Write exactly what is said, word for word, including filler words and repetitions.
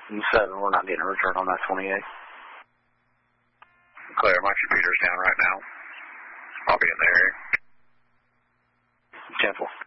seven, we're not getting a return on that twenty-eight. Clear, my computer's down right now. I'll be in the area. ten four.